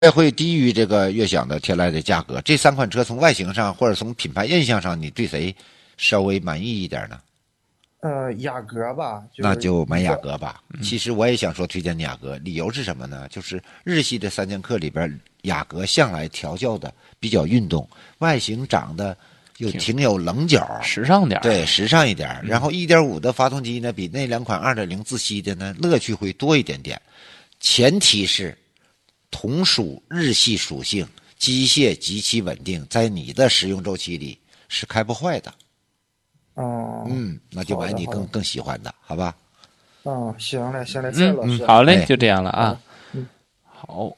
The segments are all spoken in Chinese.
会低于这个悦享的天籁的价格。这三款车从外形上或者从品牌印象上，你对谁稍微满意一点呢？ 雅阁吧， 那就买雅阁吧。其实我也想说推荐雅阁，理由是什么呢？就是日系的三剑客里边，雅阁向来调教的比较运动，外形长得又挺有棱角， 时尚点， 对，时尚一点。然后 1.5 的发动机呢，比那两款2.0自吸的呢乐趣会多一点点。前提是同属日系属性，机械极其稳定，在你的使用周期里是开不坏的。 哦， 那就买你更喜欢的，好吧？ 行嘞，谢谢老师。 好嘞，就这样了啊。好，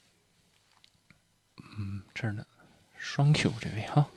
这儿呢，双 Q 这位哈。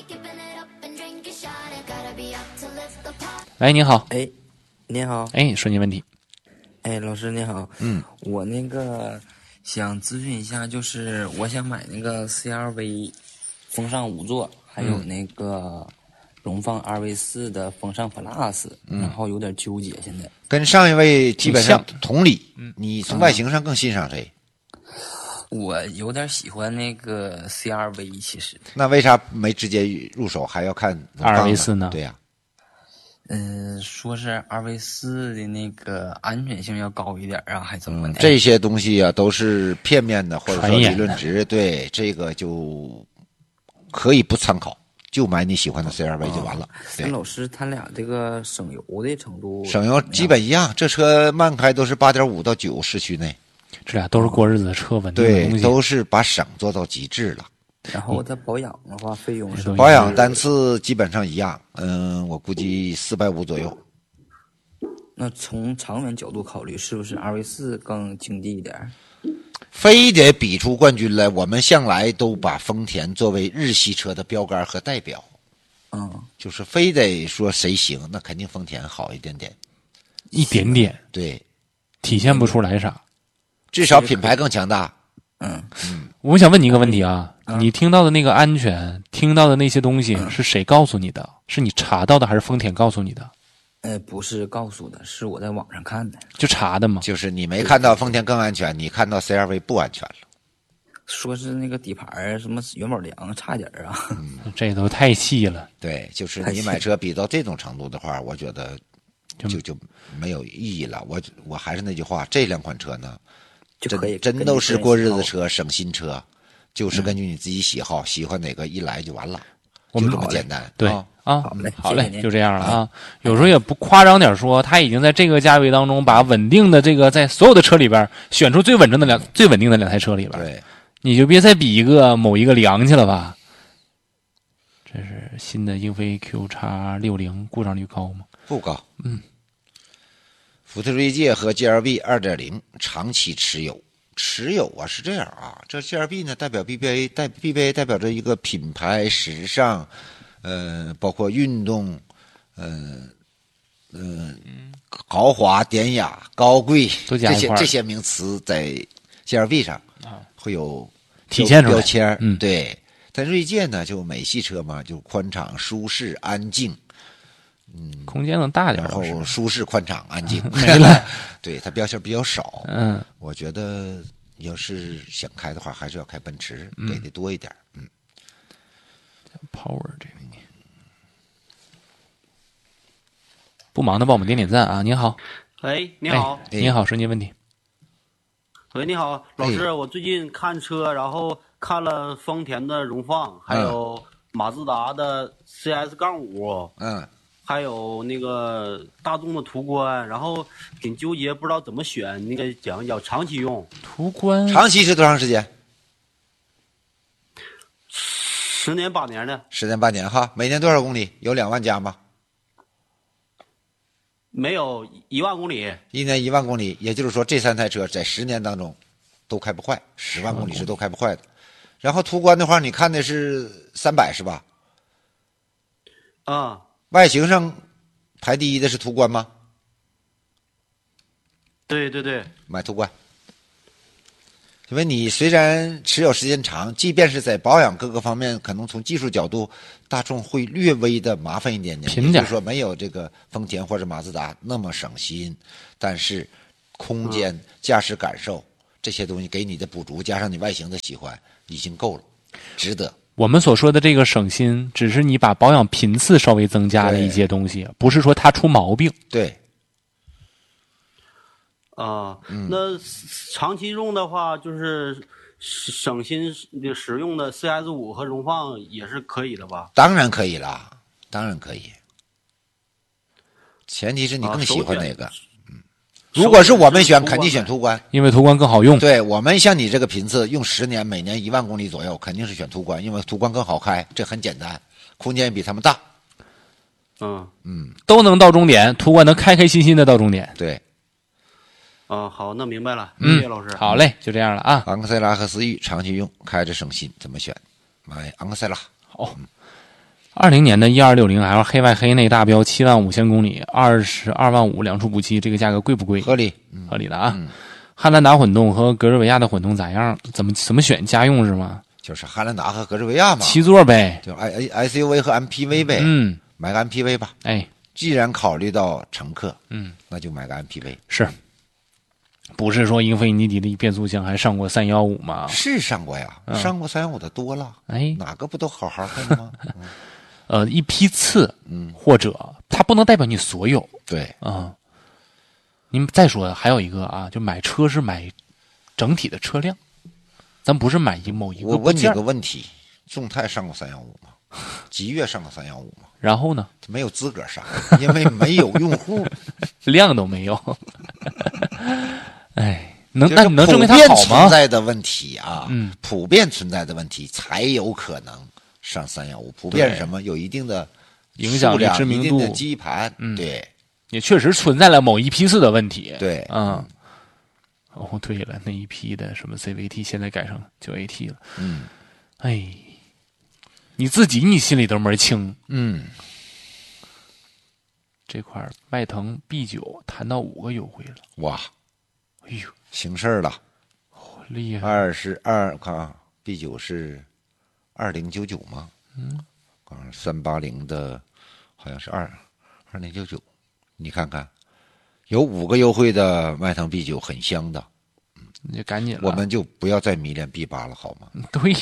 喂，你好。 哎，你好。 哎，说你问题。 哎，老师你好。我那个想咨询一下，就是我想买那个 CR-V 风尚5座，还有那个荣放2V4的风尚 Plus，然后有点纠结现在。 跟上一位基本上同理。你从外形上更欣赏谁？ 我有点喜欢那个 CR-V， 其实。 那为啥没直接入手，还要看 2V4呢？ 对呀。 说是2V4的那个安全性要高一点啊，还怎么的？ 这些东西啊都是片面的，或者说理论值。对，这个就可以不参考，就买你喜欢的 CR-V 就完了。对， 老师，他俩这个省油的程度， 省油基本一样。这车慢开都是8.5到9市区内， 这俩都是过日子的车，稳定的东西。 对，都是把省做到极致了。 然后它保养的话，费用是保养单次基本上一样，我估计450左右。 那从长远角度考虑，是不是 2V4 更经济一点？ 非得比出冠军来，我们向来都把丰田作为日系车的标杆和代表。就是非得说谁行，那肯定丰田好一点点。 一点点， 对， 体现不出来啥， 至少品牌更强大。 我想问你一个问题啊，你听到的那个安全，听到的那些东西是谁告诉你的？是你查到的还是丰田告诉你的？ 不是告诉的，是我在网上看的。 就查的吗？ 就是你没看到丰田更安全，你看到 CR-V 不安全了。 说是那个底盘什么元宝梁差点啊， 这都太细了。 对，就是你买车比到这种程度的话，我觉得就没有意义了。我还是那句话，这两款车呢，真都是过日子车、省心车，就是根据你自己喜好，喜欢哪个一来就完了，就这么简单。 对好嘞，就这样了啊。有时候也不夸张点说，他已经在这个价位当中，把稳定的这个在所有的车里边选出最稳定的两台车里边。 对， 你就别再比某一个梁去了吧。这是新的英菲 QX60，故障率高吗？ 不高。福特锐界和 GLB 2.0长期持有啊，是这样啊。这 GLB 呢代表 BBA 代表着一个品牌时尚，包括运动，豪华、典雅、高贵，这些名词在 GLB 上会有体现出来标签。对。但锐界呢，就美系车嘛，就宽敞、舒适、安静。 空间能大点， 然后舒适、宽敞、安静没了。 对，它标签比较少。我觉得要是想开的话，还是要开奔驰，给的多一点。 Power 这位，不忙的帮我们点赞啊！你好， 喂，你好， 你好，说您问题。 喂，你好，老师，我最近看车，然后看了丰田的荣放，还有马自达的 CS-5，还有那个大众的途观，然后挺纠结，不知道怎么选。那个讲长期用途观， 长期是多长时间 ？10年8年的。 10年8年哈，每年多少公里？有2万加吗？ 没有，1万公里。 一年1万公里，也就是说这3台车在10年当中都开不坏，10万公里是都开不坏的。然后途观的话，你看的是300是吧？外形上排第一的是途观吗？ 对对对， 买途观。因为你虽然持有时间长，即便是在保养各个方面，可能从技术角度，大众会略微的麻烦一点点，也就是说没有这个丰田或者马自达那么省心，但是空间、驾驶感受、 这些东西给你的补足，加上你外形的喜欢，已经够了，值得。 我们所说的这个省心，只是你把保养频次稍微增加了一些东西，不是说它出毛病。 对。 那长期用的话，就是省心的使用的 CS5 和荣放也是可以的吧？ 当然可以啦，当然可以。前提是你更喜欢哪个。如果是我们选，肯定选途观， 因为途观更好用。 对，我们像你这个频次用10年，每年1万公里左右，肯定是选途观，因为途观更好开，这很简单，空间也比他们大。 都能到终点，途观能开开心心的到终点。 对。 好，那明白了，谢谢老师。 好嘞，就这样了啊。 昂克赛拉和思域长期用，开着省心，怎么选？买昂克赛拉。 好。20年的1260L 黑外黑内大标75000公里，22万5两处补漆，这个价格贵不贵？ 合理， 合理的啊。汉兰达混动和格瑞维亚的混动咋样？怎么选？家用是吗？ 就是汉兰达和格瑞维亚嘛 ，7座呗， 就 SUV 和 MPV 呗。买个 MPV 吧。既然考虑到乘客，那就买个 MPV。 是。不是说英菲尼迪的变速箱还上过315吗？ 是上过呀，上过315的多了。哪个不都好好看的吗？ 一批次，或者它不能代表你所有。 对， 您再说还有一个啊，就买车是买整体的车辆，咱不是买某一个。 我问你个问题：众泰上过315吗？极越上过315吗？ 然后呢？ 没有资格上，因为没有用户， 量都没有。那你能证明它好吗？ 普遍存在的问题啊，普遍存在的问题才有可能上315。普遍是什么？有一定的影响力、知名度、 一定的基盘，对， 也确实存在了某一批次的问题。 对， 对了，那一批的什么 CVT 现在改成9AT 了。你自己你心里都门清。这块迈腾 B9 谈到5个优惠了。 哇，行事了， 厉害 ！22，看啊 ，B9 是2099吗？380的，好像是2099，你看看，有5个优惠的迈腾 B9 很香的， 你就赶紧了， 我们就不要再迷恋 B8 了，好吗？ 对，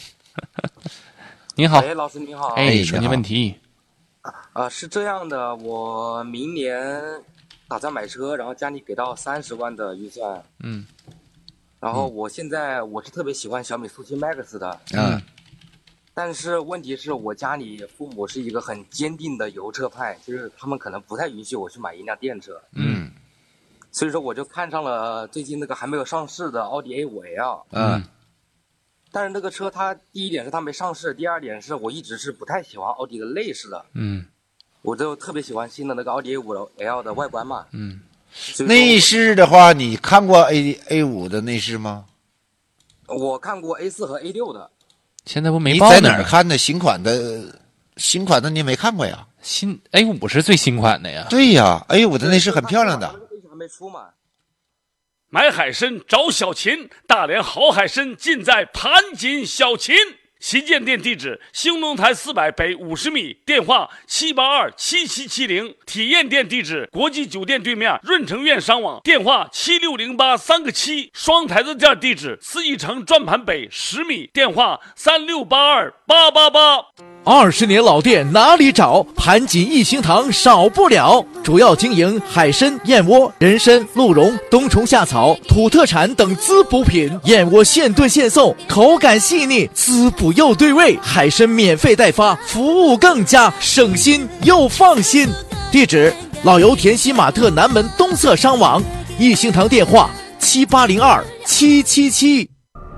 你好， 老师你好， 说你问题。 是这样的，我明年打算买车，然后家里给到30万的预算，然后我现在我是特别喜欢小米速七 Max 的，但是问题是我家里父母是一个很坚定的油车派，就是他们可能不太允许我去买一辆电车，所以说我就看上了最近那个还没有上市的奥迪 A5L，但是那个车它第一点是它没上市，第二点是我一直是不太喜欢奥迪的内饰的，我就特别喜欢新的那个奥迪 A5L 的外观嘛， 内饰的话，你看过 A5 的内饰吗？ 我看过 A4 和 A6 的。 现在不没报呢？ 你在哪儿看的？新款的你没看过呀？ 新 A5 是最新款的呀。 对呀 ，A5 的内饰很漂亮的。 还没出嘛。 买海参找小秦，大连好海参尽在盘锦小秦。旗舰店地址：兴隆台400北50米，电话7827770。体验店地址：国际酒店对面润城苑商网，电话76083个7。双台子店地址：四义城转盘北10米，电话3682888。 20年老店哪里找？盘锦一星堂少不了。主要经营海参、燕窝、人参、鹿茸、冬虫夏草、土特产等滋补品。燕窝现炖现送，口感细腻，滋补又对味。海参免费代发，服务更加省心又放心。地址：老油田西玛特南门东侧商网。一星堂电话：7802-777。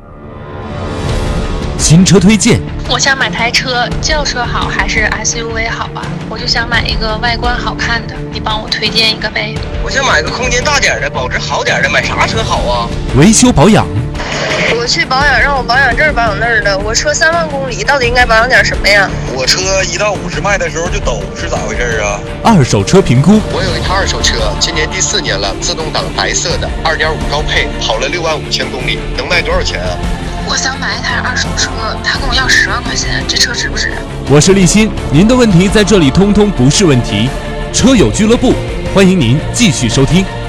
新车推荐。 我想买台车，轿车好还是 SUV 好啊？我就想买一个外观好看的，你帮我推荐一个呗。 我想买个空间大点的，保值好点的，买啥车好啊？ 维修保养。 我去保养，让我保养这儿保养那儿的。我车3万公里，到底应该保养点什么呀？ 我车1到50迈的时候就抖，是咋回事啊？ 二手车评估。 我有一台二手车，今年第4年了，自动挡白色的，2.5高配，跑了65000公里，能卖多少钱啊？ 我想买一台二手车，他跟我要10万块钱，这车值不值？ 我是立新，您的问题在这里通通不是问题。车友俱乐部，欢迎您继续收听。